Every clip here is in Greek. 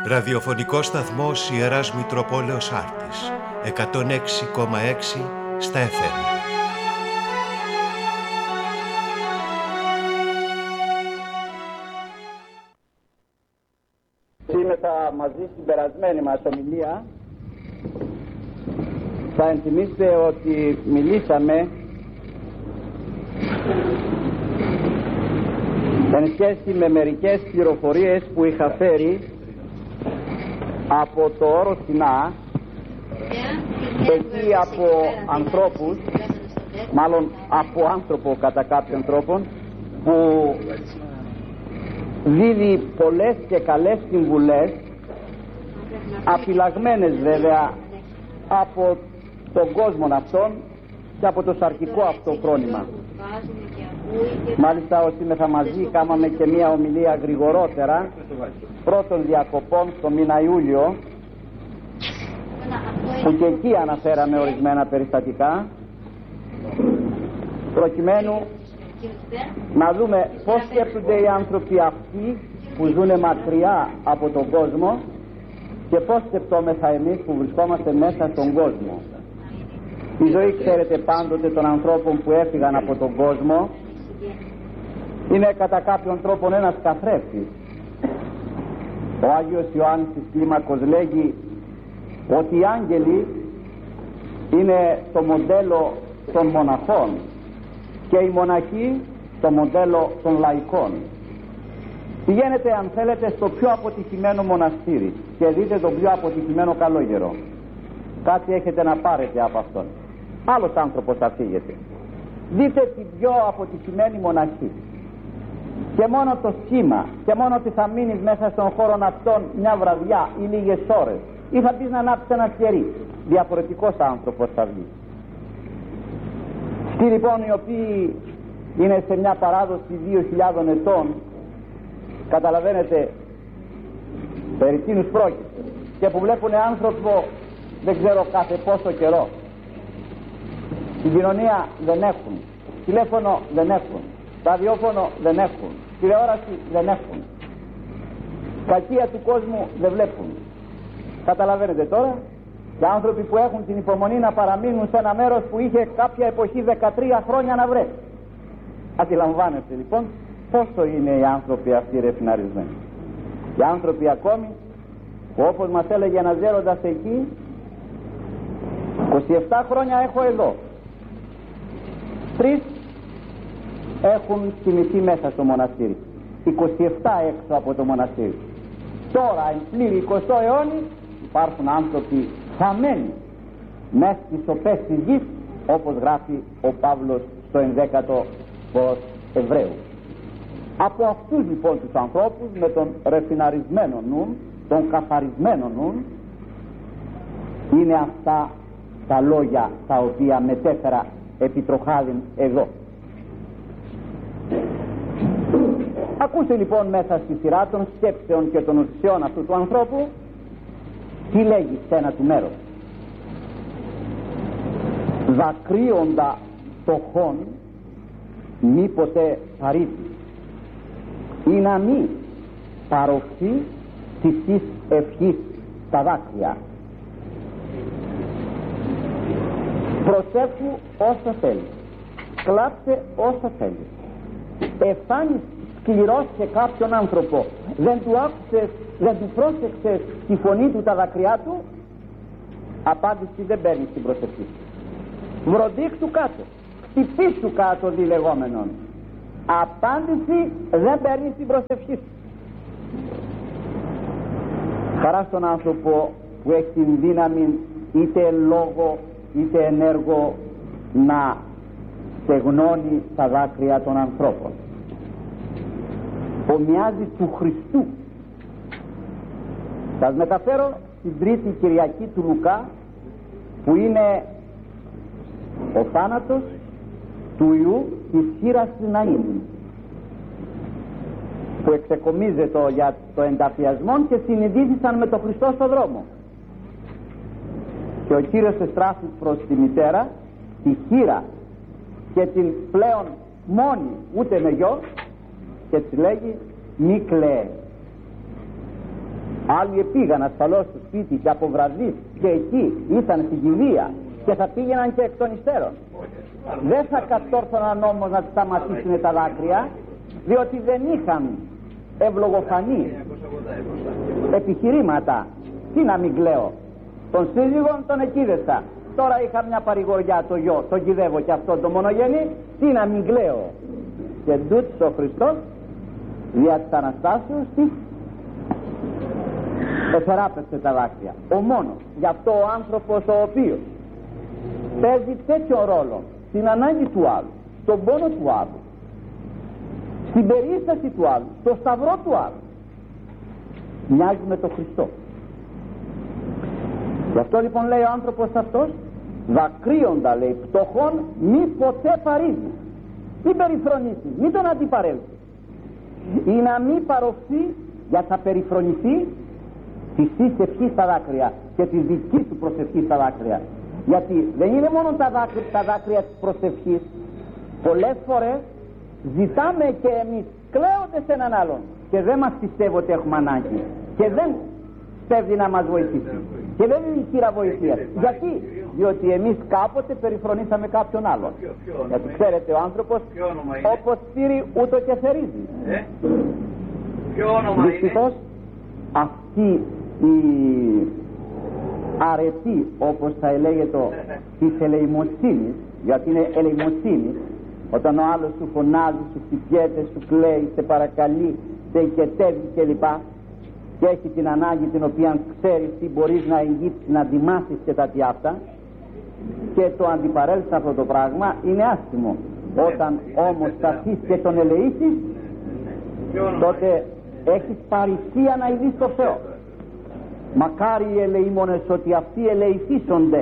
Ραδιοφωνικός σταθμός Ιεράς Μητροπόλεως Άρτης, 106,6 στα FM. Σήμερα μαζί στην περασμένη μας ομιλία θα ενθυμίστε ότι μιλήσαμε εν σχέση με μερικές πληροφορίες που είχα φέρει από το όρο Σινά, εκεί από ανθρώπους, μάλλον από άνθρωπο κατά κάποιον τρόπο, που δίδει πολλές και καλές συμβουλές, απειλαγμένες βέβαια από τον κόσμο αυτόν και από το σαρκικό αυτό φρόνημα. Μάλιστα όσοι θα μαζί κάμαμε και μία ομιλία γρηγορότερα πρώτων διακοπών στο μήνα Ιούλιο, που και εκεί αναφέραμε ορισμένα περιστατικά, προκειμένου να δούμε πώς σκέφτονται οι άνθρωποι αυτοί που ζουν μακριά από τον κόσμο και πώς σκεφτόμεθα εμείς που βρισκόμαστε μέσα στον κόσμο. Η ζωή, ξέρετε, πάντοτε των ανθρώπων που έφυγαν από τον κόσμο είναι κατά κάποιον τρόπο ένας καθρέφτης. Ο Άγιος Ιωάννης της Κλίμακος λέγει ότι οι άγγελοι είναι το μοντέλο των μοναχών και οι μοναχοί το μοντέλο των λαϊκών. Πηγαίνετε αν θέλετε στο πιο αποτυχημένο μοναστήρι και δείτε τον πιο αποτυχημένο καλόγερο. Κάτι έχετε να πάρετε από αυτόν. Άλλος άνθρωπος θα φύγετε. Δείτε την πιο αποτυχημένη μοναχή και μόνο το σχήμα και μόνο ότι θα μείνεις μέσα στον χώρο αυτόν μια βραδιά ή λίγες ώρες ή θα πεις να ανάψεις ένα κερί, διαφορετικός άνθρωπος θα βγει. Αυτοί λοιπόν οι οποίοι είναι σε μια παράδοση 2.000 ετών, καταλαβαίνετε περί τίνους πρόκειται, και που βλέπουν άνθρωπο δεν ξέρω κάθε πόσο καιρό. Την κοινωνία δεν έχουν, τηλέφωνο δεν έχουν, ραδιόφωνο δεν έχουν, τηλεόραση δεν έχουν, κακία του κόσμου δεν βλέπουν. Καταλαβαίνετε τώρα, και άνθρωποι που έχουν την υπομονή να παραμείνουν σε ένα μέρος που είχε κάποια εποχή 13 χρόνια να βρέσει. Αντιλαμβάνεστε λοιπόν πόσο είναι οι άνθρωποι αυτοί ρεφιναρισμένοι. Οι άνθρωποι ακόμη που, όπως μας έλεγε ένας γέροντας εκεί, 27 χρόνια έχω εδώ, 3 έχουν κοιμηθεί μέσα στο μοναστήρι, 27 έξω από το μοναστήρι. Τώρα εν πλήρη 20ο αιώνη υπάρχουν άνθρωποι θαμμένοι μέσα στις σοπές της γης, όπως γράφει ο Παύλος στο 11ο προς Εβραίου. Από αυτούς λοιπόν τους ανθρώπους με τον ρεφιναρισμένο νου, τον καθαρισμένο νου, είναι αυτά τα λόγια τα οποία μετέφερα επιτροχάδιν εδώ. Ακούστε λοιπόν μέσα στη σειρά των σκέψεων και των ουσιών αυτού του ανθρώπου τι λέγει σε ένα του μέρος. Δακρύοντα το χών μη ποτέ παρήτη ή να μη παροχθεί της ευχής τα δάκρυα. Προσέφου όσο θέλεις, κλάψε όσο θέλεις. Εφάνεις σκληρός σε κάποιον άνθρωπο, δεν του άκουσες, δεν του πρόσεξες τη φωνή του, τα δάκρυά του, απάντηση δεν παίρνεις την προσευχή. Βροντίξου κάτω, χτυπήσου κάτω δι λεγόμενον, απάντηση δεν παίρνεις την προσευχή. Χαρά στον άνθρωπο που έχει την δύναμη είτε λόγο είτε ενέργο να στεγνώνει τα δάκρυα των ανθρώπων. Ομοιάζει του Χριστού. Σας μεταφέρω την τρίτη Κυριακή του Λουκά, που είναι ο θάνατος του Ιού της χήρας της Ναΐμ, που εξεκομίζεται για το ενταφιασμό και συνειδήθησαν με τον Χριστό στο δρόμο. Και ο Κύριος εστράφει προς τη μητέρα, τη χήρα και την πλέον μόνη, ούτε με γιο, και της λέγει μη κλαίε. Άλλοι πήγαν ασφαλώς στο σπίτι και από βραδύ και εκεί ήσαν στην κηδεία και θα πήγαιναν και εκ των υστέρων. Δεν θα κατόρθωναν όμως να σταματήσουν τα δάκρυα, διότι δεν είχαν ευλογοφανή επιχειρήματα. Τι να μην κλαίω, τον σύζυγον τον εκείδεσα, τώρα είχα μια παρηγοριά το γιο, τον κυδεύω και αυτό το μονογενή, τι να μην κλαίω. Και τούτος ο Χριστός δια της Αναστάσεως της εθεράπευσε τα δάκρυα. Ο μόνος, γι' αυτό ο άνθρωπος ο οποίος παίζει τέτοιο ρόλο στην ανάγκη του άλλου, στον πόνο του άλλου, στην περίσταση του άλλου, στο σταυρό του άλλου, μοιάζει με τον Χριστό. Γι' αυτό λοιπόν λέει ο άνθρωπος αυτός, δακρύοντα λέει πτωχών μη ποτέ παρίζει, μην περιφρονήσει, μην τον αντιπαρέλθει, ή να μην παροχθεί για θα περιφρονηθεί της ευχής στα δάκρυα και της δικής του προσευχής στα δάκρυα. Γιατί δεν είναι μόνο τα δάκρυα της προσευχής, πολλές φορές ζητάμε και εμείς κλαίοντας έναν άλλον και δεν μας πιστεύω ότι έχουμε ανάγκη και δεν πέφτει να μας βοηθήσει και δεν είναι η χείρα βοηθείας. Γιατί? Διότι εμείς κάποτε περιφρονήσαμε κάποιον άλλον. Γιατί ξέρετε, ο άνθρωπος όπως στήρει ούτω και θερίζει. Δυστυχώς αυτή η αρετή, όπως θα ελέγεται, της ελεημοσύνης, γιατί είναι ελεημοσύνη, όταν ο άλλος σου φωνάζει, σου χτυπιέται, σου κλαίει, σε παρακαλεί, σε οικετεύει κλπ, και έχει την ανάγκη την οποία ξέρεις τι μπορείς να εγγύψεις, να αντιμάσεις και τα τι αυτά, και το αντιπαρέλθεις αυτό το πράγμα, είναι άσχημο. Όταν όμως σταθείς και τον ελεήσεις, τότε έχεις παρησία να ειδείς το Θεό. Μακάρι οι ελεήμονες ότι αυτοί ελεηθήσονται.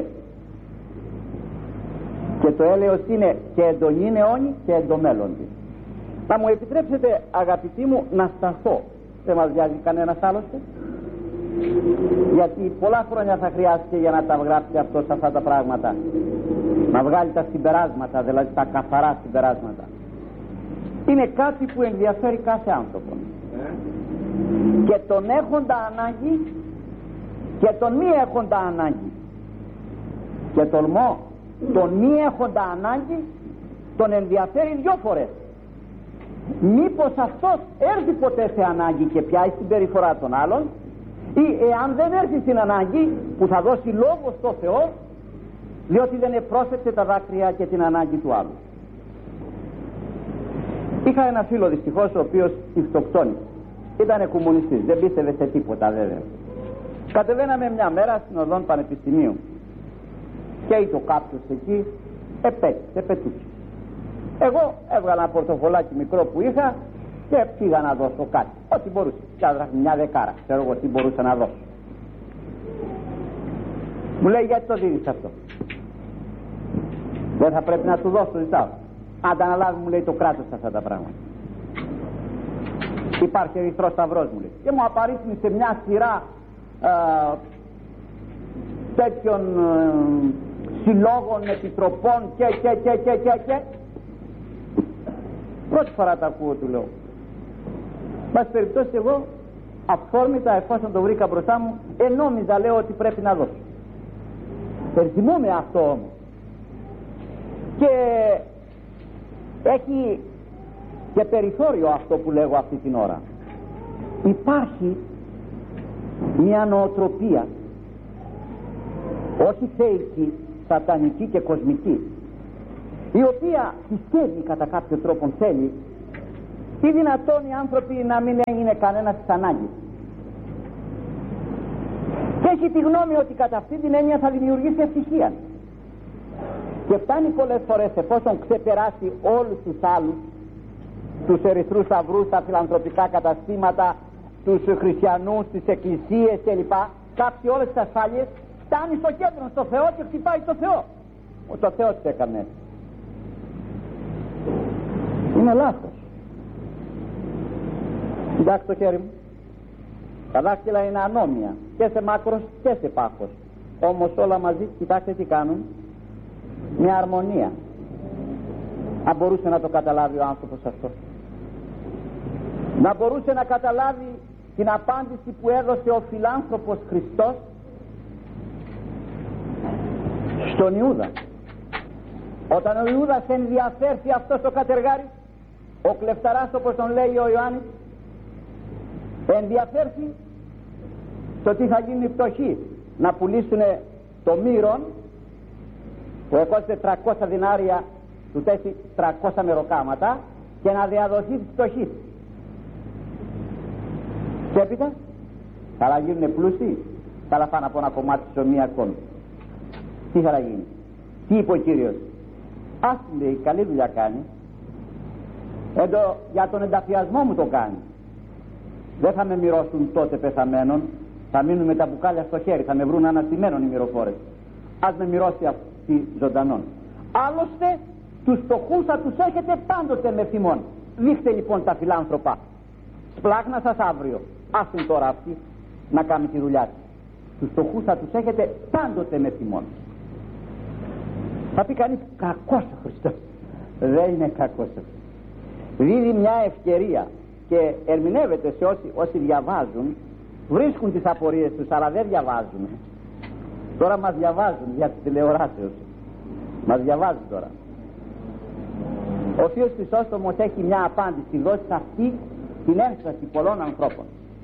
Και το έλεος είναι και εντονήν αιώνι και εντομέλλοντι. Θα μου επιτρέψετε, αγαπητοί μου, να σταθώ. Δεν μας βιάζει κανένας άλλωστε, γιατί πολλά χρόνια θα χρειάστηκε για να τα γράψει αυτό σε αυτά τα πράγματα, να βγάλει τα συμπεράσματα, δηλαδή τα καθαρά συμπεράσματα. Είναι κάτι που ενδιαφέρει κάθε άνθρωπο, και τον έχοντα ανάγκη και τον μη έχοντα ανάγκη. Και τολμώ, τον μη έχοντα ανάγκη τον ενδιαφέρει δυο φορές. Μήπως αυτός έρθει ποτέ σε ανάγκη και πιάσει την περιφορά των άλλων, ή εάν δεν έρθει στην ανάγκη, που θα δώσει λόγο στο Θεό, διότι δεν επρόσεξε τα δάκρυα και την ανάγκη του άλλου. Είχα ένα φίλο δυστυχώς, ο οποίος αυτοκτόνησε. Ήταν κομμουνιστής, δεν πίστευε σε τίποτα βέβαια. Κατεβαίναμε μια μέρα στην οδόν Πανεπιστημίου και ήταν κάποιος εκεί, επέτυχε. Εγώ έβγαλα ένα πορτοφολάκι μικρό που είχα και πήγα να δώσω κάτι, ό,τι μπορούσα. Κάτρα μια δεκάρα, ξέρω εγώ τι μπορούσα να δώσω. Μου λέει, γιατί το δίνεις αυτό? Δεν θα πρέπει να του δώσω, ζητάω. Αν τα αναλάβει, μου λέει, το κράτος αυτά τα πράγματα. Υπάρχει ερυθρός σταυρός, μου λέει, και μου απαρίθμησε σε μια σειρά τέτοιων συλλόγων, επιτροπών και πρώτη φορά τα ακούω, του λέω. Μας περιπτώσει, εγώ αυθόρμητα, εφόσον το βρήκα μπροστά μου, νόμιζα, λέω, ότι πρέπει να δώσω. Περθυμούμε αυτό όμως, και έχει και περιθώριο αυτό που λέγω αυτή την ώρα. Υπάρχει μια νοοτροπία, όχι θεϊκή, σατανική και κοσμική, η οποία πιστεύει κατά κάποιο τρόπο, θέλει, τι δυνατόν οι άνθρωποι να μην είναι κανένας της ανάγκης, και έχει τη γνώμη ότι κατά αυτή την έννοια θα δημιουργήσει ευτυχία, και φτάνει πολλές φορές, εφόσον ξεπεράσει όλους τους άλλους, τους ερυθρούς σταυρούς, τα φιλανθρωπικά καταστήματα, τους χριστιανούς, τις εκκλησίες κλπ, κάποιοι όλες τις ασφάλειες, φτάνει στο κέντρο, στο Θεό, και χτυπάει το Θεό. Το Θεό τι έκανε? Είναι λάθος. Κοιτάξτε το χέρι μου. Τα δάχτυλα είναι ανώμια, και σε μάκρος και σε πάχος. Όμως όλα μαζί, κοιτάξτε τι κάνουν. Μια αρμονία. Αν μπορούσε να το καταλάβει ο άνθρωπος αυτό, να μπορούσε να καταλάβει την απάντηση που έδωσε ο φιλάνθρωπος Χριστός στον Ιούδα. Όταν ο Ιούδας ενδιαφέρθη αυτός ο κατεργάρης, ο κλεφταράς όπως τον λέει ο Ιωάννης, ενδιαφέρθη το τι θα γίνει πτωχή, να πουλήσουν το μύρον που έκοστε 300 δινάρια, του τέσει 300 μεροκάματα, και να διαδοθεί τη πτωχή. Και έπειτα θα γίνουν πλούσιοι, θα πάνε από ένα κομμάτι ψωμιακών. Τι θα γίνει? Τι είπε ο Κύριος? Ας, λέει, καλή δουλειά κάνει, για τον ενταφιασμό μου το κάνει. Δεν θα με μυρώσουν τότε πεθαμένων, θα μείνουν με τα μπουκάλια στο χέρι, θα με βρουν αναστημένων οι μυροφόρες. Ας με μυρώσει αυτή ζωντανών. Άλλωστε τους φτωχούς θα τους έχετε πάντοτε με θυμόν. Δείχτε λοιπόν τα φιλάνθρωπα. Σπλάχνα σας αύριο. Άφην τώρα αυτοί να κάνει τη δουλειά τους. Τους φτωχούς θα τους έχετε πάντοτε με θυμόν. Θα πει κανείς, κακός ο Χριστός. Δεν είναι κακός. Δίδει μια ευκαιρία και ερμηνεύεται σε όσοι διαβάζουν, βρίσκουν τις απορίες τους αλλά δεν διαβάζουν. Τώρα μας διαβάζουν για τις τηλεοράσεις. Μας διαβάζουν τώρα. Ο Θείος Χρυσόστομος έχει μια απάντηση, δώσει σε αυτή την ένσταση πολλών ανθρώπων.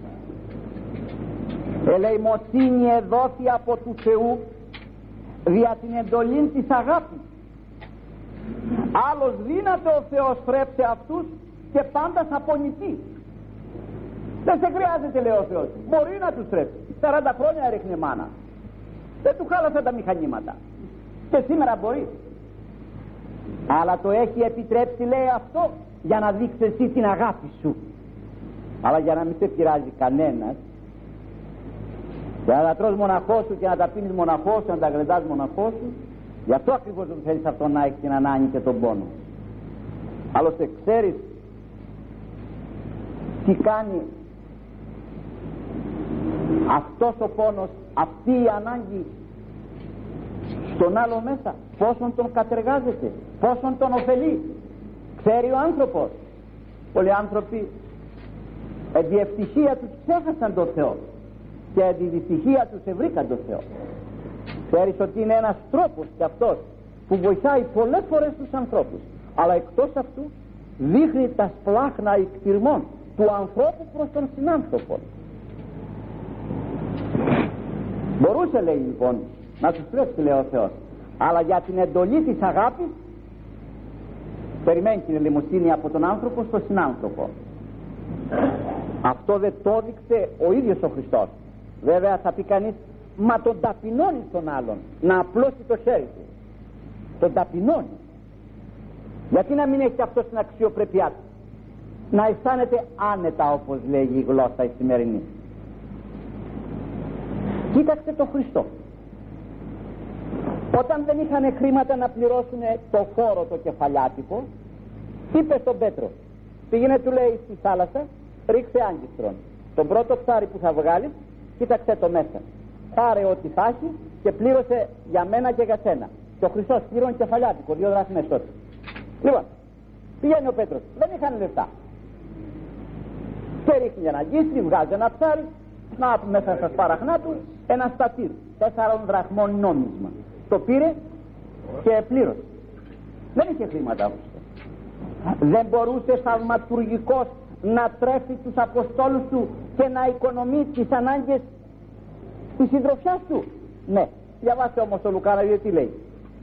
Ελεημοσύνη εδόθη από του Θεού δια την εντολή της αγάπης. Άλλος δύναται ο Θεός θρέψε αυτούς και πάντα θα πονηθεί. Δεν σε χρειάζεται, λέει ο Θεός, μπορεί να τους θρέψει. 40 χρόνια έριχνε μάνα, δεν του χάλασαν τα μηχανήματα και σήμερα μπορεί. Αλλά το έχει επιτρέψει, λέει, αυτό για να δείξει εσύ την αγάπη σου. Αλλά για να μην σε πειράζει κανένας, για να τα τρως μοναχός σου και να τα πίνεις μοναχός σου, να τα γλεντάς μοναχός σου. Γι' αυτό ακριβώς δεν θέλεις αυτό να έχει την ανάγκη και τον πόνο. Άλλωστε ξέρεις τι κάνει αυτός ο πόνος, αυτή η ανάγκη στον άλλο μέσα, πόσον τον κατεργάζεται, πόσον τον ωφελεί. Ξέρει ο άνθρωπος. Πολλοί άνθρωποι εν τη ευτυχία τους ξέχασαν τον Θεό και εν τη δυστυχία τους ευρήκαν τον Θεό. Ξέρεις ότι είναι ένας τρόπος και αυτός που βοηθάει πολλές φορές τους ανθρώπους, αλλά εκτός αυτού δείχνει τα σπλάχνα εκτιρμών του ανθρώπου προς τον συνάνθρωπο. Μπορούσε, λέει, λοιπόν, να τους τρέψει, λέει ο Θεός, αλλά για την εντολή της αγάπης περιμένει την ελεημοσύνη από τον άνθρωπο στο συνάνθρωπο. Αυτό δεν το έδειξε ο ίδιος ο Χριστός. Βέβαια θα πει κανείς, μα τον ταπεινώνει τον άλλον να απλώσει το χέρι του. Τον ταπεινώνει. Γιατί να μην έχει αυτό την αξιοπρέπειά του, να αισθάνεται άνετα, όπως λέγει η γλώσσα η σημερινή. Κοίταξε τον Χριστό. Όταν δεν είχαν χρήματα να πληρώσουν το φόρο το κεφαλιάτικο, είπε στον Πέτρο, πήγαινε, του λέει, στη θάλασσα, ρίξε άγκιστρον. Τον πρώτο ψάρι που θα βγάλεις, κοίταξε το μέσα. Πάρε ό,τι θα έχει και πλήρωσε για μένα και για σένα. Και ο Χριστός πλήρωνε κεφαλιάτικο, 2 δραχμές τότε. Λοιπόν, πηγαίνει ο Πέτρος, δεν είχαν λεφτά. Και ρίχνει ένα γκίστρι, βγάζει ένα ψάρι, να μέσα στα σπαραχνά του ένα στατήρ, 4 δραχμών νόμισμα. Το πήρε και πλήρωσε. Δεν είχε χρήματα όμως. Δεν μπορούσε θαυματουργικός να τρέφει τους αποστόλους του και να οικονομεί τις ανάγκες της συντροφιάς του. Ναι, διαβάστε όμως το Λουκά να δείτε τι λέει.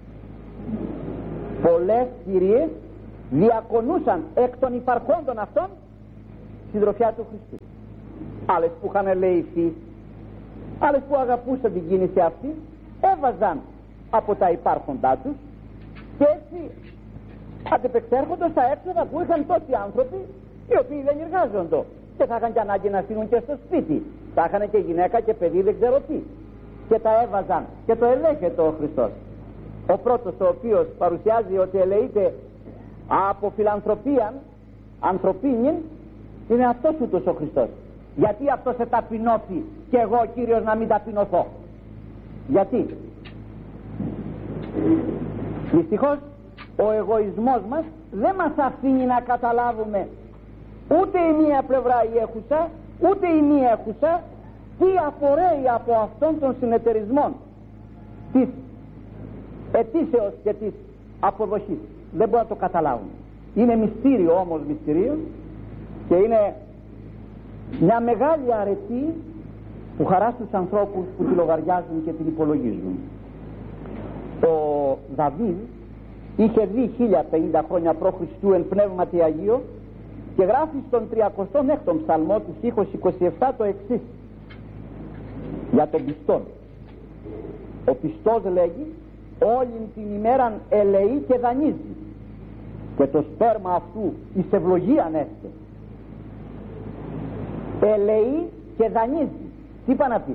Πολλές κυρίες διακονούσαν εκ των υπαρχόντων αυτών συντροφιά του Χριστού. Άλλες που είχαν ελεηθεί, άλλες που αγαπούσαν την κίνηση αυτή, έβαζαν από τα υπάρχοντά τους και έτσι αντεπεξέρχονται στα έξοδα που είχαν τόσοι άνθρωποι οι οποίοι δεν εργάζονται και θα είχαν και ανάγκη να στείλουν και στο σπίτι, θα είχαν και γυναίκα και παιδί δεν ξέρω τι, και τα έβαζαν και το ελέγχεται ο Χριστός. Ο πρώτος ο οποίος παρουσιάζει ότι ελεείται από φιλανθρωπίαν ανθρωπίνην είναι αυτός ούτως ο Χριστός. Γιατί αυτός σε ταπεινώθη και εγώ ο Κύριος να μην ταπεινωθώ? Γιατί? Δυστυχώς ο εγωισμός μας δεν μας αφήνει να καταλάβουμε ούτε η μία πλευρά η έχουσα ούτε η μη έχουσα τι απορρέει από αυτόν τον συνεταιρισμό της αιτήσεως και της αποδοχής. Δεν μπορούν να το καταλάβουν. Είναι μυστήριο όμως μυστήριο, και είναι μια μεγάλη αρετή που χαρά στους ανθρώπους που τη λογαριάζουν και την υπολογίζουν. Ο Δαβίδ είχε δει 1050 χρόνια π.Χ. εν πνεύματι Αγίο και γράφει στον 36ο ψαλμό του στίχος 27 το εξής για τον πιστόν. Ο πιστός, λέγει, όλη την ημέραν ελεεί και δανείζει, και το σπέρμα αυτού εις ευλογίαν έστε. Ελεεί και δανείζει. Τι πάει να πει?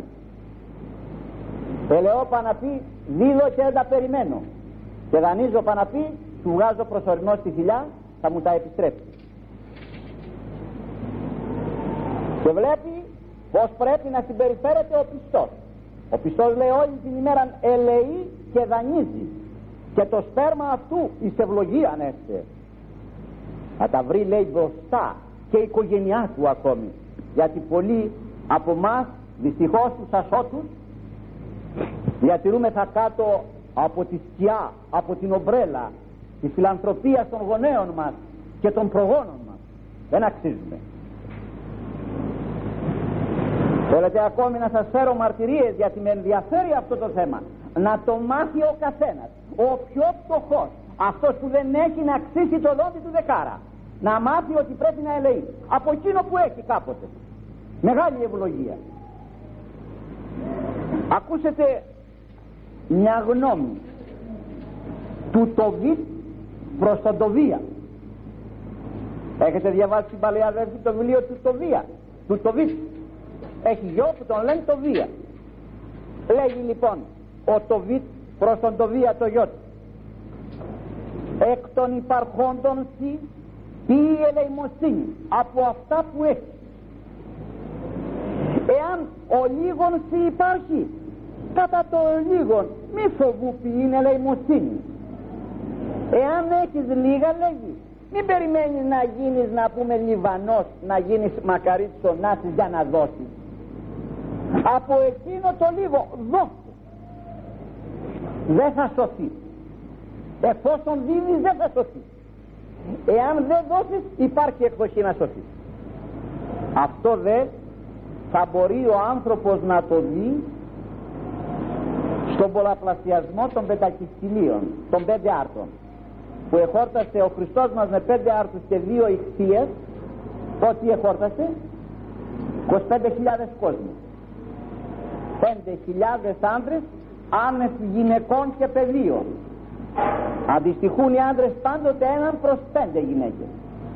Ελεώ πάει να πει δίδω και δεν τα περιμένω, και δανείζω πάει να πει του βγάζω προσωρινό στη θηλιά, θα μου τα επιστρέψει. Και βλέπει πως πρέπει να συμπεριφέρεται ο πιστός. Ο πιστός, λέει, όλη την ημέρα ελεεί και δανείζει, και το σπέρμα αυτού εις ευλογίαν έστε. Θα τα βρει, λέει, μπροστά και η οικογένειά του ακόμη, γιατί πολλοί από εμάς δυστυχώς τους ασώτους διατηρούμεθα κάτω από τη σκιά, από την ομπρέλα της φιλανθρωπίας των γονέων μας και των προγόνων μας. Δεν αξίζουμε. Θέλετε ακόμη να σας φέρω μαρτυρίες, γιατί με ενδιαφέρει αυτό το θέμα, να το μάθει ο καθένας, ο πιο φτωχός, αυτός που δεν έχει να αξίσει το δόντι του δεκάρα, να μάθει ότι πρέπει να ελεεί από εκείνο που έχει κάποτε. Μεγάλη ευλογία. Ακούσετε μια γνώμη του Τοβίτ προς τον Τοβία. Έχετε διαβάσει την Παλαιά Αδέρφη το βιβλίο του Τοβία, του Τοβίτ? Έχει γιο που τον λένε Τοβία. Λέγει λοιπόν ο Τοβίτ προς τον Τοβία το γιο του: εκ των υπαρχόντων σοι ποιη ελεημοσύνη από αυτά που έχει. Εάν ο λίγον σοι υπάρχει, κατά το λίγον μη φοβού ποιη είναι ελεημοσύνη. Εάν έχεις λίγα, λέγει, μην περιμένεις να γίνεις, να πούμε, Λιβανός, να γίνεις μακαρίτης Νάσης για να δώσεις. Από εκείνο το λίγο δώσε. Δεν θα σωθεί. Εφόσον δίνεις δεν θα σωθεί. Εάν δεν δώσεις υπάρχει εκδοχή να σωθεί. Αυτό δε θα μπορεί ο άνθρωπος να το δει στον πολλαπλασιασμό των πεντακυστηλίων, των 5 άρτων, που εχόρτασε ο Χριστός μας με 5 άρτους και 2 ιχθύες. Πόσοι εχόρτασε? 25.000 κόσμους, 5.000 άντρες άνευ γυναικών και παιδίων. Αντιστοιχούν οι άντρες πάντοτε 1 προς 5 γυναίκες.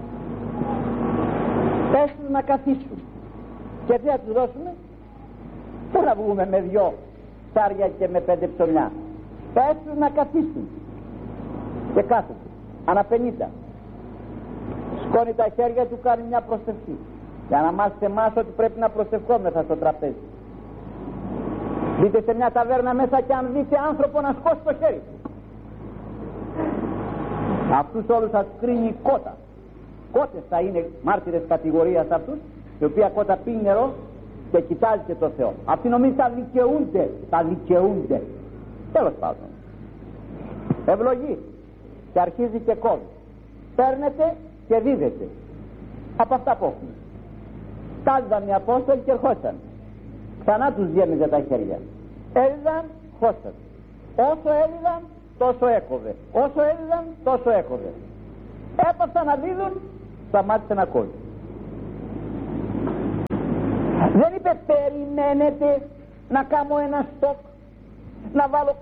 Πες τους να καθίσουν, και τι θα τους δώσουμε? Πού να βγούμε με 2 ψάρια και με 5 ψωμιά? Πες τους να καθίσουν, και κάθονται ανά 50. Σκόνει τα χέρια του, κάνει μια προσευχή για να μάθει εμάς ότι πρέπει να προσευχόμεθα στο τραπέζι. Μπείτε σε μια ταβέρνα μέσα και αν δείτε άνθρωπο να σκώσει το χέρι του, αυτούς όλους θα κρίνει η κότα. Κότες θα είναι μάρτυρες κατηγορίας αυτούς, η οποία κότα πίνει νερό και κοιτάζει και το Θεό. Αυτοί νομίζουν τα δικαιούνται. Τέλος πάντων, ευλογεί και αρχίζει και κόβει. Παίρνετε και δίδετε από αυτά που έχουν. Τάλιζαν οι Απόστολοι και ερχόταν, ξανά τους διέμιζε τα χέρια. Έλυδαν, χώσαν. Όσο έλυδαν τόσο έκοβε, όσο έλυδαν τόσο έκοβε. Έπαυσαν να δίδουν, σταμάτησε να κόβει. Δεν είπε περιμένετε να κάνω ένα στόκ, να βάλω